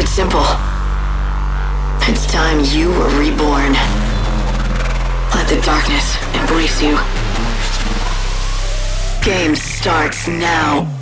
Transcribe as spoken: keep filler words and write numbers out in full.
It's simple. It's time you were reborn. Let the darkness embrace you. Game starts now.